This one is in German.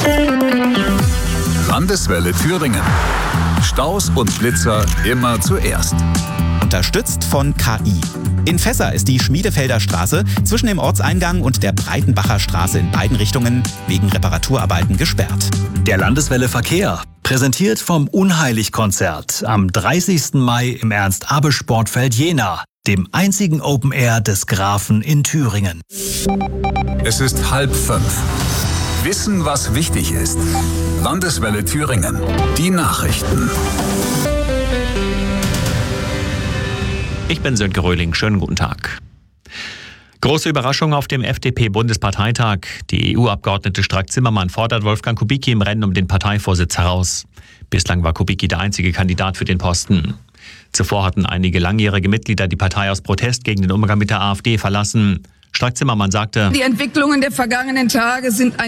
Landeswelle Thüringen. Staus und Blitzer immer zuerst. Unterstützt von KI. In Fässer ist die Schmiedefelder Straße zwischen dem Ortseingang und der Breitenbacher Straße in beiden Richtungen wegen Reparaturarbeiten gesperrt. Der Landeswelle Verkehr, präsentiert vom Unheilig-Konzert am 30. Mai im Ernst-Abbe-Sportfeld Jena, dem einzigen Open Air des Grafen in Thüringen. Es ist 4:30. Wissen, was wichtig ist. Landeswelle Thüringen. Die Nachrichten. Ich bin Sönke Röhling. Schönen guten Tag. Große Überraschung auf dem FDP-Bundesparteitag. Die EU-Abgeordnete Strack-Zimmermann fordert Wolfgang Kubicki im Rennen um den Parteivorsitz heraus. Bislang war Kubicki der einzige Kandidat für den Posten. Zuvor hatten einige langjährige Mitglieder die Partei aus Protest gegen den Umgang mit der AfD verlassen. Strack-Zimmermann sagte: Die Entwicklungen der vergangenen Tage sind